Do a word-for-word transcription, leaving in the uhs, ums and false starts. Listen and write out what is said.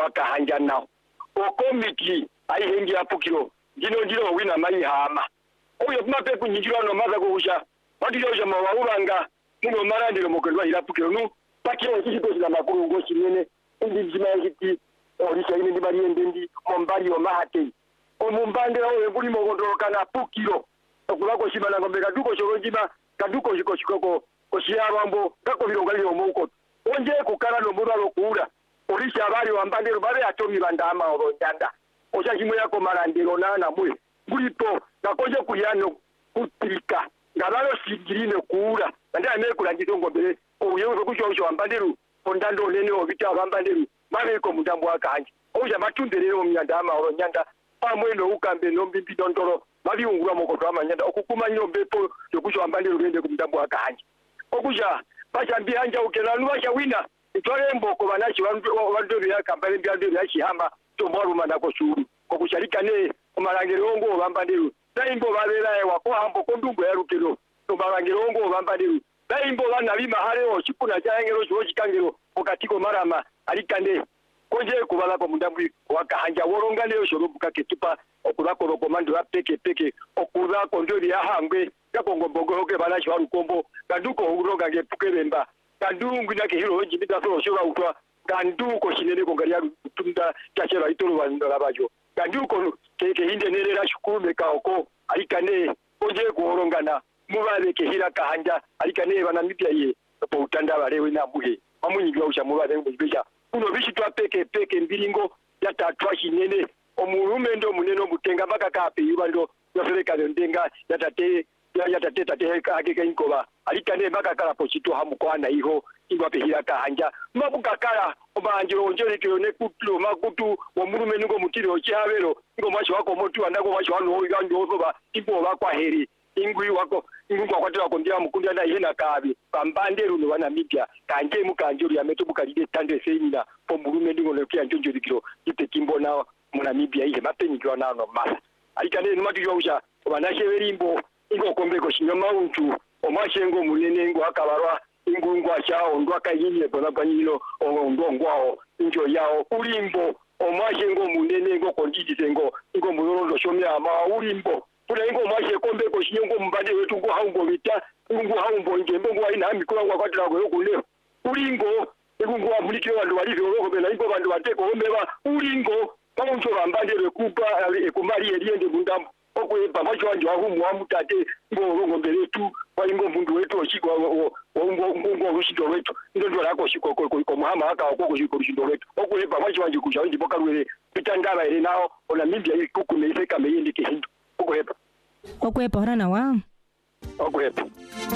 wakahanja nao okomiti aihengi apukiro dino dino wina mai hama oyo kumape kunyinjira no maza kuhusha batiro ja mawawanga muno marandiro mokelwa ilapukiro nu pakiro kishito kila makuru ngoshi nene ndi jimangiti orisha ine ndi bari ndi mombali o mahate omumbandira oyo buli mogondoroka na pukiro okulako shimana ngombe kaduko shoronjima kaduko shiko shikoko koshiyabambo kako birongali omuko onje kukala no mudalo kuula orisha bali wambandiro babe atomi bandama orondanda oja kimwe yako marandiro nana mwe bulipo nakoje kuyano kutrika ngabalo sigirine kuula nda ame kulangizo ngombe oyo kucho osho wambandiro ondando nene obita wambandiro mane ko mudambo akanje oja matunderero myandama oronyanda pamwe no ukambe no mbimbi dondoro babi ungura moko amanyanda okukuma nyombepo yokusho wambandiro rende ku mudambo akanje okuja bachambia anja ukela nuwasha wina itwale mboko banachi wandu ya kambale mbyando ya chihamba tomwaru manako shuru kokusharika ne omarangero ngo bambandiro daimbo balera ewa ko hambo kondumbo ya rukero omarangero ngo bambandiro daimbo bana bima hareo chipuna cyangero cyo chikangero okatiko marama alikande konje kubala ko mundambi wakahanja woronga leo shorobuka ketupa okulako rokomando ya peke peke okula kondori ya hangwe yakongo bogoke banachi warukombo kanduko uroga ngepukebemba kandungu nake hiro njibita so shoba utwa kanduko shinene ko ngari ya tunda cyachera itoro bandala bajo kanduko keke hinde nerera shukume kaoko alikane konje kuorongana mubale ke hira kahanja alikane bana mipya ye po utanda balewe na buhe amunyigwa usha mubale ngibisha uno bishi twa peke peke mbilingo yatatwa shinene omurume ndo muneno mutenga baka kape yubando yofereka ndenga yatate yatateta teheka akeka inkoba alikane baka kala posito hamukwana iho ingwa pehira kahanja mabuka kala obanjiro onjere kirone kutulo makutu omurume ngo mutiro cyabero ngo mwashi wako motu andako mwashi wano oyo ozoba imbo bakwa heri ingwi wako ingwa kwatira kondia mukundi na ihena kabi pambandero no wana mipya kanje mukanjiro ya metu bukalide tande semina pomurume ngo lekia njonjo dikiro ite kimbo na muna mipya ihe mapenyi kwa nano masa alikane numatu yosha obanasheberi imbo ingo kombeko shinyoma untu omashengo munene ngo akabarwa ingungwa chao ndo akayinye bona banyilo ondo ngwao injo yao ulimbo omashengo munene ngo kondidi ngo ngo murondo shomya ama ulimbo kula ingo mashe kombeko shinyongo mbande wetu ngo haumbo bita ngo haumbo ngembo ngo ina mikolo ngo kwatira ngo yokule ulingo ingo abulikiro bantu bali ngo bela ingo bantu bateko omeba ulingo bamuncho bambande rekupa ekumali eliende bundambo okweba mwacho wanje wahumu wamutate ngo ngo mbeletu kwa ingo mundu wetu oshiko ngo ngo rushindo wetu ndo ndo lako shiko ko muhama aka okoko shiko rushindo wetu okweba mwacho wanje kusha wanje boka rwele bitandaba ere nao ona mimbya ikukume ifeka meyende ke hindu okweba okweba horana wa okweba